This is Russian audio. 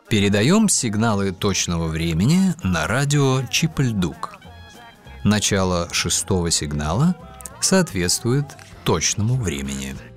Передаем сигналы точного времени на радио Чип-Ль-Дук. Начало 6-го сигнала соответствует точному времени.